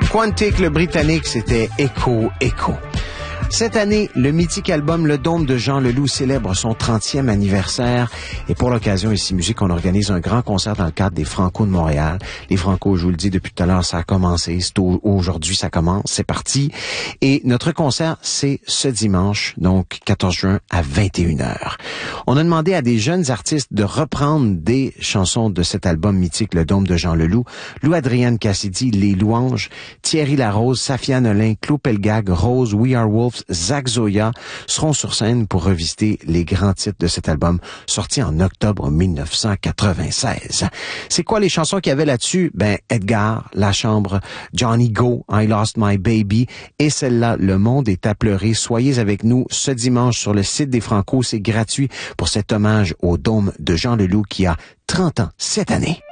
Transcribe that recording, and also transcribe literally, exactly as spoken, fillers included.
Quantique, le Britannique, c'était Echo, Echo. Cette année, le mythique album Le Dôme de Jean Leloup célèbre son trentième anniversaire. Et pour l'occasion, ici Musique, on organise un grand concert dans le cadre des Franco de Montréal. Les Franco, je vous le dis depuis tout à l'heure, ça a commencé. C'est au, aujourd'hui, ça commence. C'est parti. Et notre concert, c'est ce dimanche, donc quatorze juin à vingt et une heures. On a demandé à des jeunes artistes de reprendre des chansons de cet album mythique, Le Dôme de Jean Leloup. Lou-Adrienne Cassidy, Les Louanges, Thierry Larose, Safia Nolin, Claude Pelgag, Rose, We Are Wolves, Zach Zoya seront sur scène pour revisiter les grands titres de cet album sorti en octobre mille neuf cent quatre-vingt-seize. C'est quoi les chansons qu'il y avait là-dessus? Ben, Edgar, La Chambre, Johnny Go, I Lost My Baby et celle-là, Le Monde est à pleurer. Soyez avec nous ce dimanche sur le site des Franco. C'est gratuit pour cet hommage au Dôme de Jean Leloup qui a trente ans cette année.